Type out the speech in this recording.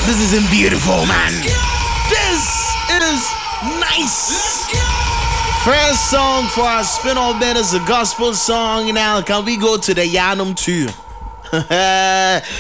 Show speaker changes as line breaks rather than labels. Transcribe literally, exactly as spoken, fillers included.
This is beautiful, man. This is nice. First song for our spin-off band is a gospel song. Now, can we go to the Yanum too?